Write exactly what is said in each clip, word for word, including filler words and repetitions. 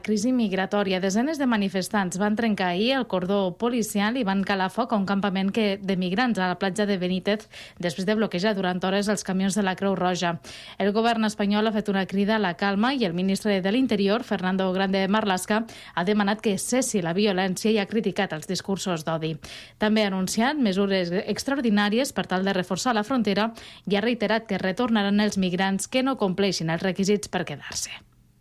Crisi migratòria. Desenes de manifestants van trencar ahir el cordó policial i van calar foc a un campament que, de migrants a la platja de Benítez després de bloquejar durant hores els camions de la Creu Roja. El govern espanyol ha fet una crida a la calma i el ministre de l'Interior, Fernando Grande Marlaska, ha demanat que cessi la violència i ha criticat els discursos d'odi. També ha anunciat mesures extraordinàries per tal de reforçar la frontera i ha reiterat que retornaran els migrants que no compleixin els requisits per quedar-se.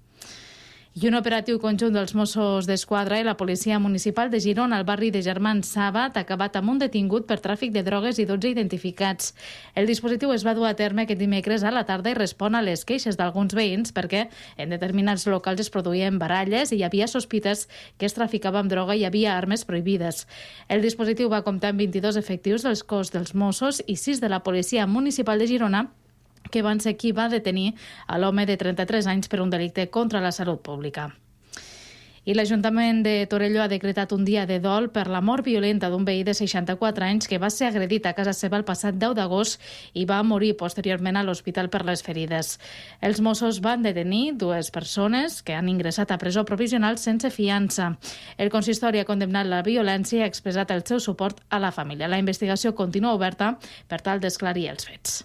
I un operatiu conjunt dels Mossos d'Esquadra i la Policia Municipal de Girona al barri de Germans Sàbat ha acabat amb un detingut per tràfic de drogues i dotze identificats. El dispositiu es va dur a terme aquest dimecres a la tarda i respon a les queixes d'alguns veïns perquè en determinats locals es produïen baralles i hi havia sospites que es traficava amb droga i hi havia armes prohibides. El dispositiu va comptar amb vint-i-dos efectius del cos dels Mossos i sis de la Policia Municipal de Girona, que van ser qui va detenir a l'home de trenta-tres anys per un delicte contra la salut pública. I l'Ajuntament de Torelló ha decretat un dia de dol per la mort violenta d'un veí de seixanta-quatre anys que va ser agredit a casa seva el passat deu d'agost i va morir posteriorment a l'hospital per les ferides. Els Mossos van detenir dues persones que han ingressat a presó provisional sense fiança. El consistori ha condemnat la violència i ha expressat el seu suport a la família. La investigació continua oberta per tal d'esclarir els fets.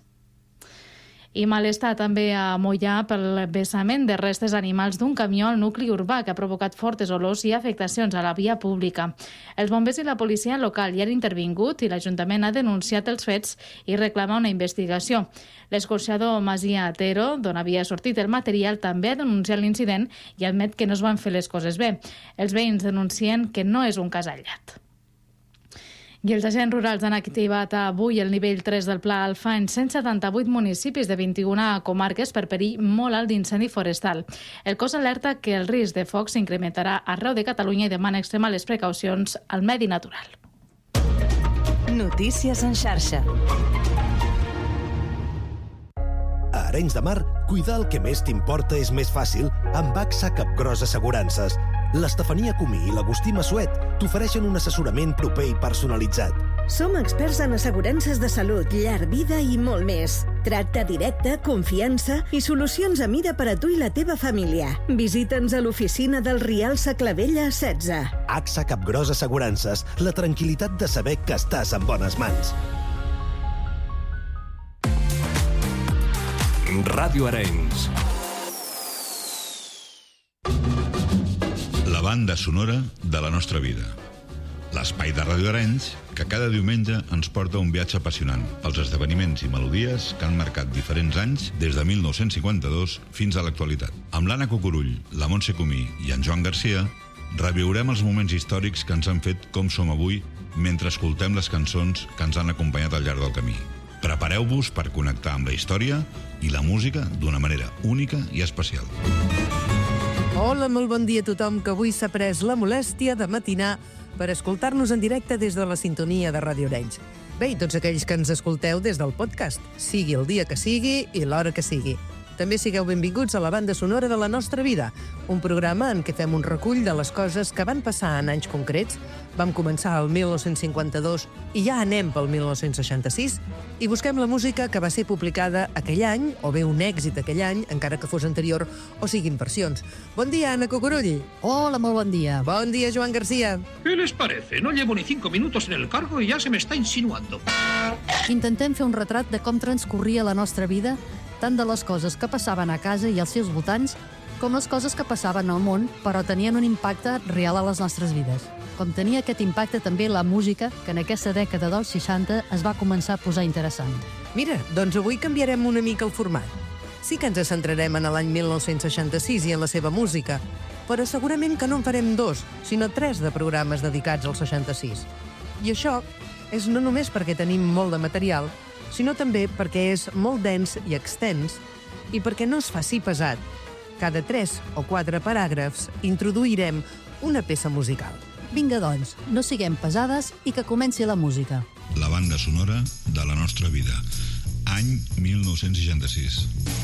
I malestar també a Moià pel vessament de restes animals d'un camió al nucli urbà que ha provocat fortes olors i afectacions a la via pública. Els bombers i la policia local hi han intervingut i l'Ajuntament ha denunciat els fets i reclama una investigació. L'escorxador Masia Atero, d'on havia sortit el material, també ha denunciat l'incident i admet que no es van fer les coses bé. Els veïns denuncien que no és un cas aïllat. I els agents rurals han activat avui el nivell tres del Pla Alfa en cent setanta-vuit municipis de vint-i-una comarques per perill molt alt d'incendi forestal. El cos alerta que el risc de foc s'incrementarà arreu de Catalunya i demana extremar les precaucions al medi natural. Notícies en xarxa. A Arenys de Mar, cuidar el que més t'importa és més fàcil amb A X A Capgròs Assegurances. L'Estefania Comí i l'Agustí Massuet t'ofereixen un assessorament proper i personalitzat. Som experts en assegurances de salut, llar, vida i molt més. Tracte directe, confiança i solucions a mida per a tu i la teva família. Visita'ns a l'oficina del Rial Saclavella setze. A X A Capgròs Assegurances, la tranquil·litat de saber que estàs en bones mans. Ràdio Arenys. La banda sonora de la nostra vida. L'espai de Ràdio Arenys que cada diumenge ens porta un viatge apassionant pels esdeveniments i melodies que han marcat diferents anys des de mil nou-cents cinquanta-dos fins a l'actualitat. Amb l'Anna Cucurull, la Montse Comí i en Joan Garcia reviurem els moments històrics que ens han fet com som avui mentre escoltem les cançons que ens han acompanyat al llarg del camí. Prepareu-vos per connectar amb la història i la música d'una manera única i especial. Hola, molt bon dia a tothom que avui s'ha pres la molèstia de matinar per escoltar-nos en directe des de la sintonia de Ràdio Arenys. Bé, i tots aquells que ens escolteu des del podcast, sigui el dia que sigui i l'hora que sigui. També sigueu benvinguts a la banda sonora de la nostra vida, un programa en què fem un recull de les coses que van passar en anys concrets. Vam començar el mil nou-cents cinquanta-dos i ja anem pel mil nou-cents seixanta-sis i busquem la música que va ser publicada aquell any, o bé un èxit aquell any, encara que fos anterior, o siguin versions. Bon dia, Anna Cucurull. Hola, molt bon dia. Bon dia, Joan Garcia. ¿Qué les parece? No llevo ni cinco minutos en el cargo y ya se me está insinuando. Intentem fer un retrat de com transcorria la nostra vida, tant de les coses que passaven a casa i als seus voltants, com les coses que passaven al món, però tenien un impacte real a les nostres vides. Com tenia aquest impacte també la música, que en aquesta dècada dels seixanta es va començar a posar interessant. Mira, doncs avui canviarem una mica el format. Sí que ens centrarem en l'any mil nou-cents seixanta-sis i en la seva música, però segurament que no en farem dos, sinó tres de programes dedicats al seixanta-sis. I això és no només perquè tenim molt de material, sinó també perquè és molt dens i extens i perquè no es faci pesat. Cada tres o quatre paràgrafs introduirem una peça musical. Vinga, doncs, no siguem pesades i que comenci la música. La banda sonora de la nostra vida. Any mil nou-cents seixanta-sis.